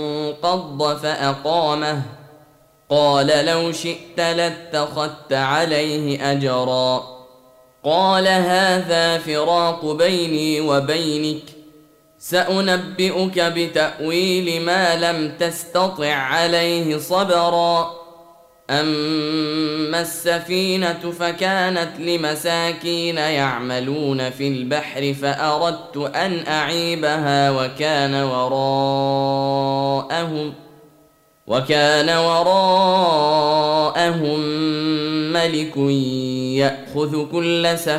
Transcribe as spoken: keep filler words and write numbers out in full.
انقض فأقامه قال لو شئت لاتخذت عليه أجرا قال هذا فراق بيني وبينك سأنبئك بتأويل ما لم تستطع عليه صبرا أما السفينة فكانت لمساكين يعملون في البحر فأردت أن أعيبها وكان وراءهم وكان وراءهم ملك يأخذ كل سفينة